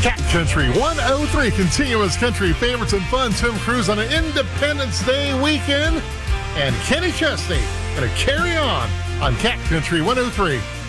Cat Country 103, continuous country favorites and fun. Tim Cruz on an Independence Day weekend. And Kenny Chesney going to carry on Cat Country 103.